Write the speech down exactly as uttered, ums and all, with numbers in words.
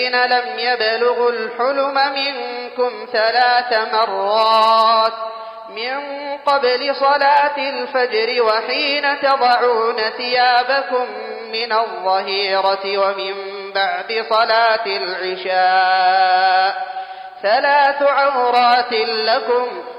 لم يبلغوا الحلم منكم ثلاث مرات من قبل صلاة الفجر وحين تضعون ثيابكم من الظهيرة ومن بعد صلاة العشاء ثلاث عورات لكم